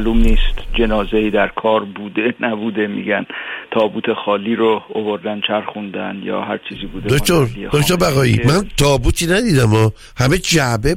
معلوم نیست جنازه‌ای در کار بوده نبوده، میگن تابوت خالی رو آوردن چرخوندن یا هر چیزی بوده. دکتر بقایی، من تابوتی ندیدم، همه جعبه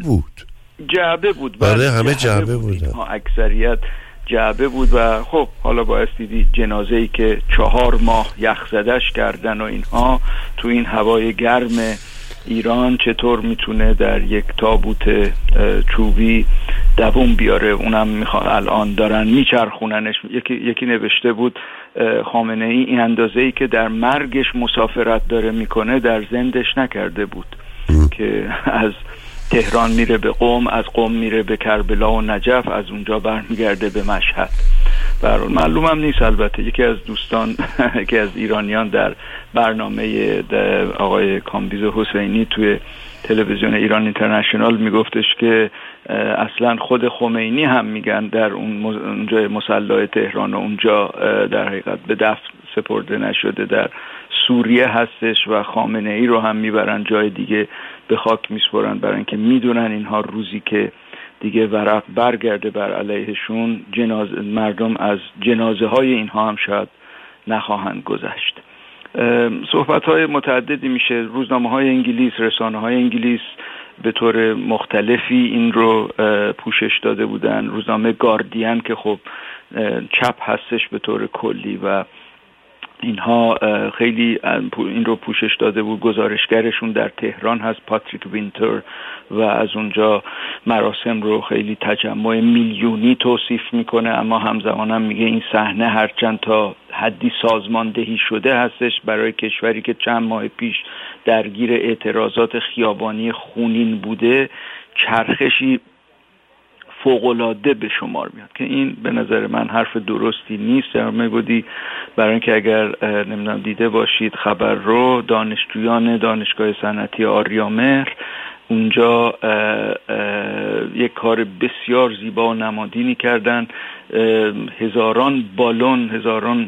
بود. بله، همه جعبه بود. اکثریت جعبه بود و خب حالا باعث دیدی جنازه‌ای که 4 ماه یخ زدش کردن و اینها تو این هوای گرم ایران چطور میتونه در یک تابوت چوبی دووم بیاره. اونم الان دارن میچرخوننش. یکی نوشته بود خامنه ای این اندازه‌ای که در مرگش مسافرت داره میکنه در زندش نکرده بود که از تهران میره به قم، از قم میره به کربلا و نجف، از اونجا برمیگرده به مشهد. برای معلومم نیست. البته یکی از دوستان یکی از ایرانیان در برنامه آقای کامبیز حسینی توی تلویزیون ایران اینترنشنال میگفتش که اصلا خود خمینی هم میگن در اونجا مصلی تهران و اونجا در حقیقت به دفن سپرده نشده، در سوریه هستش و خامنه ای رو هم میبرن جای دیگه به خاک میسپرن، برای اینکه میدونن اینها روزی که دیگه ورق برگرده بر علیهشون مردم از جنازه های اینها هم شاید نخواهند گذشت. صحبت های متعددی میشه. روزنامه های انگلیس، رسانه های انگلیس به طور مختلفی این رو پوشش داده بودن. روزنامه گاردین که خب چپ هستش به طور کلی و اینها خیلی این رو پوشش داده بود. گزارشگرشون در تهران هست، پاتریک وینتر، و از اونجا مراسم رو خیلی تجمع میلیونی توصیف میکنه، اما همزمانم میگه این صحنه هرچند تا حدی سازماندهی شده هستش برای کشوری که چند ماه پیش درگیر اعتراضات خیابانی خونین بوده، چرخشی فوق‌العاده به شمار میاد که این به نظر من حرف درستی نیست. در میگودی برای اینکه اگر نمیدونم دیده باشید خبر رو، دانشجویان دانشگاه صنعتی آریامهر اونجا یک کار بسیار زیبا و نمادینی کردن. هزاران بالون، هزاران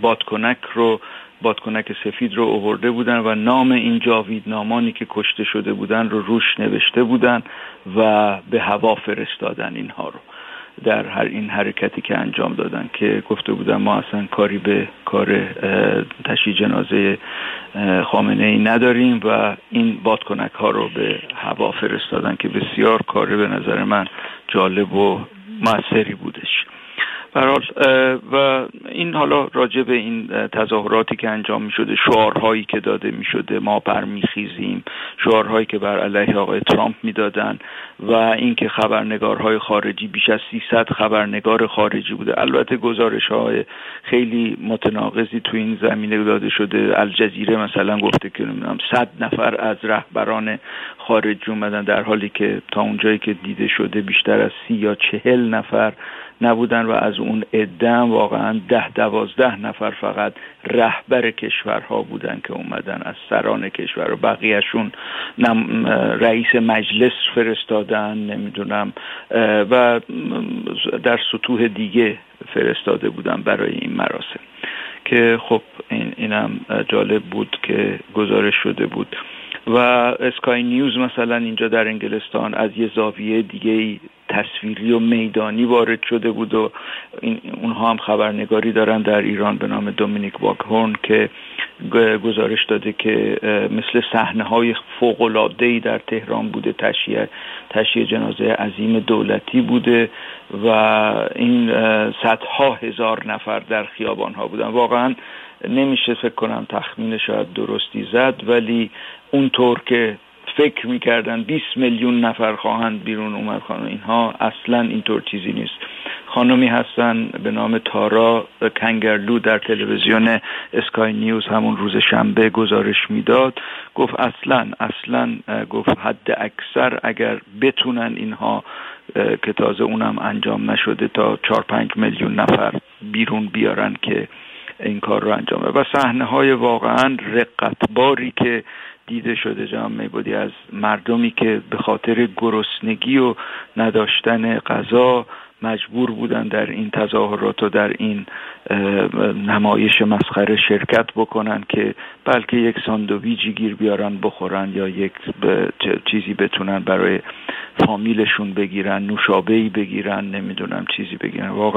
بادکنک سفید رو آورده بودن و نام این جاویدنامانی که کشته شده بودن رو روش نوشته بودن و به هوا فرستادن اینها رو در هر این حرکتی که انجام دادن، که گفته بودن ما اصلا کاری به کار تشییع جنازه خامنه ای نداریم و این بادکنک ها رو به هوا فرستادن که بسیار کار به نظر من جالب و موثری بودش. و این حالا راجع به این تظاهراتی که انجام می شده، شعارهایی که داده می شده، ما برمیخیزیم، شعارهایی که بر علیه آقای ترامپ می دادن و این که خبرنگارهای خارجی، بیش از 300 خبرنگار خارجی بوده. البته گزارش‌های خیلی متناقضی تو این زمینه داده شده. الجزیره مثلا گفته که 100 نفر از رهبران خارجی اومدن، در حالی که تا اونجایی که دیده شده بیشتر از 30 یا 40 نفر نبودن و از اون عده واقعا 10-12 نفر فقط رهبر کشورها بودن که اومدن از سران کشور و بقیهشون رئیس مجلس فرستادن، نمیدونم، و در سطوح دیگه فرستاده بودن برای این مراسم، که خب اینم جالب بود که گزارش شده بود. و اسکای نیوز مثلا اینجا در انگلستان از یه زاویه دیگه تصویری و میدانی وارد شده بود و اونها هم خبرنگاری دارن در ایران به نام دومینیک واکهورن که گزارش داده که مثل صحنه‌های فوق‌العاده‌ای در تهران بوده، تشییع جنازه عظیم دولتی بوده و این صدها هزار نفر در خیابان‌ها بودن. واقعا نمیشه فکر کنم تخمین شاید درستی زد، ولی اونطور که فکر میکردن 20 میلیون نفر خواهند بیرون اومد، اینها اصلا اینطور چیزی نیست. خانمی هستن به نام تارا کنگرلو در تلویزیون اسکای نیوز همون روز شنبه گزارش میداد، گفت اصلا گفت حد اکثر اگر بتونن اینها که تازه اونم انجام نشده تا 4-5 میلیون نفر بیرون بیارن که این کار رو انجام بده. و صحنه‌های واقعا رقتباری که دیده شده جناب میبودی از مردمی که به خاطر گرسنگی و نداشتن غذا مجبور بودن در این تظاهرات و در این نمایش مسخره شرکت بکنن که بلکه یک ساندویچی گیر بیارن بخورن یا یک چیزی بتونن برای فامیلشون بگیرن، نوشابه‌ای بگیرن، نمیدونم چیزی بگیرن. واقعا